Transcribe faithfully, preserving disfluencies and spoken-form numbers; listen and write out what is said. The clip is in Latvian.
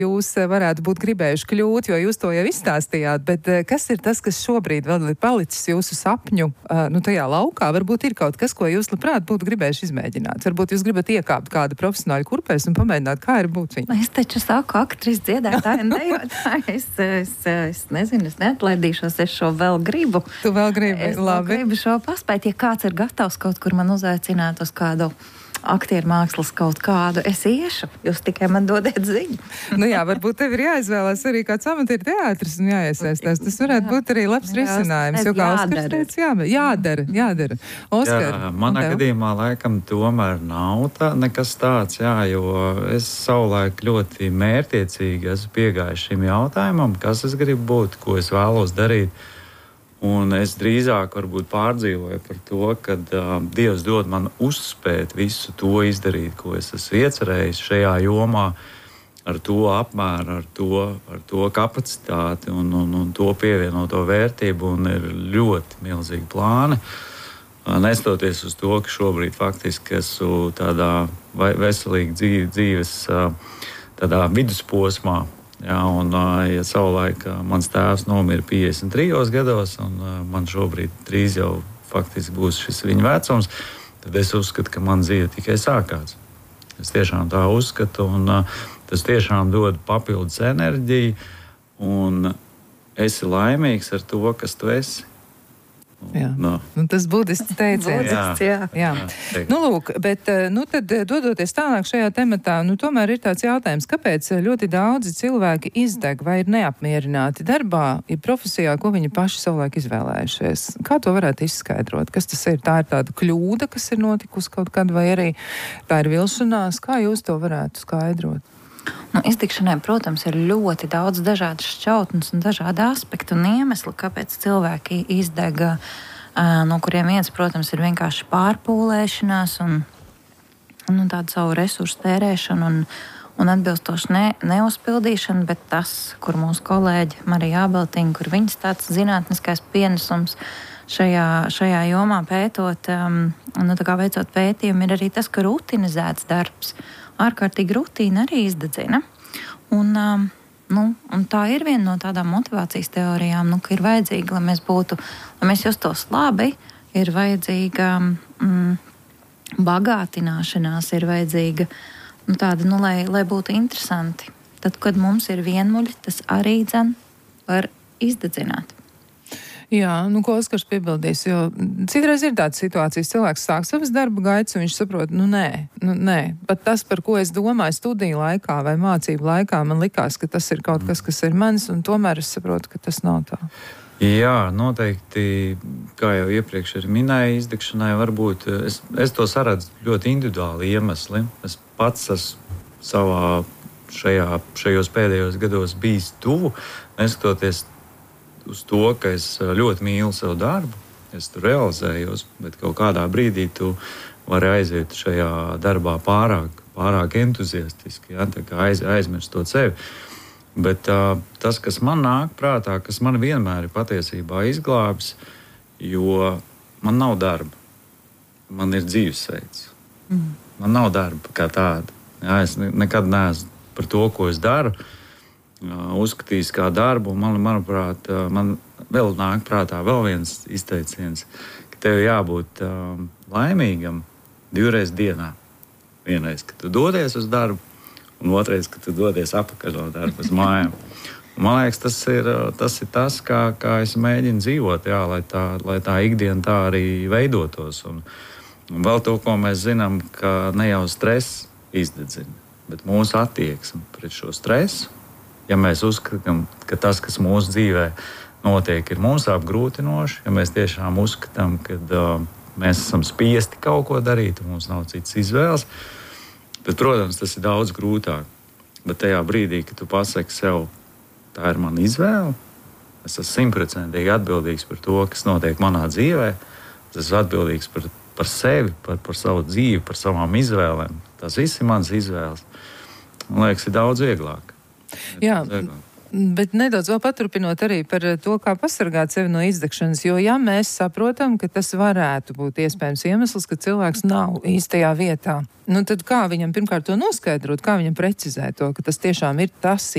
jūs varētu būt gribējuši kļūt, jo jūs to jau izstāstījāt, bet kas ir tas, kas šobrīd vēl ir palicis jūsu sapņu, nu, tajā laukā? Varbūt ir kaut kas, ko jūs labprāt būtu gribējuši izmēģināt. Varbūt jūs gribat iekāpt kādu profesionāļu kurpēs un pamēģināt, kā ir būt viņa. Es taču saku, aktris, dziedātāja, dejotāja. Es, es, es nezinu, es neatlaidīšos, es šo vēl gribu. Tu vēl gribi, es labi. Es gribu šo paspēt, ja kāds ir gatavs kaut kur man uzaicināt uz kādu aktieru mākslas kaut kādu, es iešu, jūs tikai man dodiet ziņu. Nu jā, varbūt tev ir jāizvēlās arī kāds amatieru teātris un jāiesaistās. Tas varētu jā. būt arī labs risinājums, jo kā Oskars teica, jā, jādara, jādara. Oskar, jā, manā gadījumā laikam tomēr nav tā, nekas tāds, jā, jo es savulaik ļoti mērtiecīgi esmu piegājis šim jautājumam, kas es gribu būt, ko es vēlos darīt. Un es drīzāk varbūt pārdzīvoju par to, ka uh, Dievs dod man uzspēt visu to izdarīt, ko es esmu iecerējis šajā jomā, ar to apmēru, ar to, ar to kapacitāti un, un, un to pievienoto vērtību. Un ir ļoti milzīgi plāni. Uh, nestoties uz to, ka šobrīd faktiski esmu tādā veselīgi dzīve, dzīves uh, tādā vidusposmā. Jā, un, ja savulaik mans tēvs nomira piecdesmit trijos gados, un man šobrīd drīz jau faktiski būs šis viņa vecums, tad es uzskatu, ka man dzīve tikai sākās. Es tiešām tā uzskatu, un tas tiešām dod papildus enerģiju, un esi laimīgs ar to, kas tu esi. Jā. No. Nu, tas budists teiciens. Jā. Jā. Jā. Jā. Nu, lūk, bet, nu, tad dodoties tālāk šajā tematā, nu, tomēr ir tāds jautājums, kāpēc ļoti daudzi cilvēki izdeg vai ir neapmierināti darbā, ja profesijā, ko viņi paši savulaik izvēlējušies. Kā to varētu izskaidrot? Kas tas ir? Tā ir tāda kļūda, kas ir notikusi kaut kad, vai arī tā ir vilšanās? Kā jūs to varētu skaidrot? Nu, izdegšanai, protams, ir ļoti daudz dažādas šķautnes un dažādi aspekti un iemesli, kāpēc cilvēki izdega, no kuriem viens, protams, ir vienkārši pārpūlēšanās un, un tāda savu resursu tērēšana un, un atbilstoši ne, neuzpildīšana, bet tas, kur mūsu kolēģi Marija Ābeltiņa, kur viņas tāds zinātniskais pienesums šajā, šajā jomā pētot, um, nu, tā kā veicot pētījumu, ir arī tas, ka rutinizēts darbs, ārkārtīgi rutīna arī izdedzina. Un, um, nu, un tā ir viena no tādām motivācijas teorijām, nu, ka ir vajadzīga, lai mēs būtu, lai mēs justos labi, ir vajadzīga mm, bagātināšanās, ir vajadzīga nu, tāda, nu, lai, lai būtu interesanti. Tad, kad mums ir vienmuļi, tas arī dzen var izdedzināt. Jā, nu, ko Oskars piebildīs, jo citreiz ir tādas situācijas, cilvēks sāk savas darba gaitas, un viņš saprot, nu nē, nu nē, pat tas, par ko es domāju studiju laikā vai mācību laikā, man likās, ka tas ir kaut kas, kas ir mans, un tomēr es saprotu, ka tas nav tā. Jā, noteikti, kā jau iepriekš arī minēju, izdegšanai varbūt, es, es to saredzu ļoti individuāli iemesli. Es pats esmu savā šajā, šajos pēdējos gados bijis tuvu, neskatoties uz to, ka es ļoti mīlu savu darbu, es tur realizējos, bet kaut kādā brīdī tu vari aiziet šajā darbā pārāk, pārāk entuziastiski, ja, tā kā aiz, aizmirst to sevi. Bet uh, tas, kas man nāk prātā, kas man vienmēr ir patiesībā izglābis, jo man nav darba, man ir dzīvesveids. Mm. Man nav darba kā tāda. Ja, es nekad neesmu par to, ko es daru, uzskatījis kā darbu, un man, manuprāt, man vēl nāk prātā vēl viens izteiciens, ka tev jābūt um, laimīgam divreiz dienā. Vienreiz, ka tu dodies uz darbu, un otrais, ka tu dodies apakaļ no darba uz mājām. Un man liekas, tas ir tas, ir tas kā, kā es mēģinu dzīvot, jā, lai, tā, lai tā ikdiena tā arī veidotos. Un, un vēl to, ko mēs zinām, ka ne jau stress izdedzina, bet mūsu attieksme pret šo stresu. Ja mēs uzskatām, ka tas, kas mūsu dzīvē notiek, ir mums apgrūtinoši, ja mēs tiešām uzskatām, ka uh, mēs esam spiesti kaut ko darīt, un mums nav citas izvēles, tad, protams, tas ir daudz grūtāk. Bet tajā brīdī, kad tu pasaki sev, tā ir mana izvēle, es esmu simtprocentīgi atbildīgs par to, kas notiek manā dzīvē, es esmu atbildīgs par, par sevi, par, par savu dzīvi, par savām izvēlēm. Tas viss ir mans izvēles. Man liekas, ir daudz vieglāk. Jā, Bet nedaudz vēl paturpinot arī par to, kā pasargāt sevi no izdegšanas, jo ja mēs saprotam, ka tas varētu būt iespējams iemesls, ka cilvēks nav īstajā vietā, nu tad kā viņam pirmkārt to noskaidrot, kā viņam precizēt to, ka tas tiešām ir tas